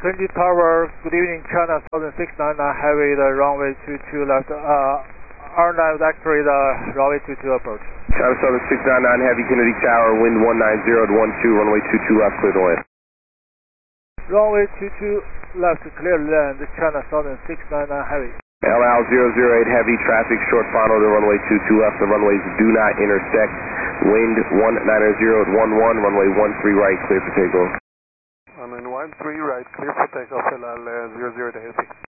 Trinity Tower, good evening, China 699 Heavy, the runway 22 left. R9 is actually the runway 22 approach. China 699 Heavy, Kennedy Tower, wind 190 to 12, runway 22 left, clear to land. Runway 22 left, clear to land, China 699 Heavy. El Al 008 Heavy, traffic short final to runway 22 left, the runways do not intersect. Wind 190 at 11, runway 13 right, clear for takeoff. I'm in 13 right, clear for takeoff, El Al 008 Heavy.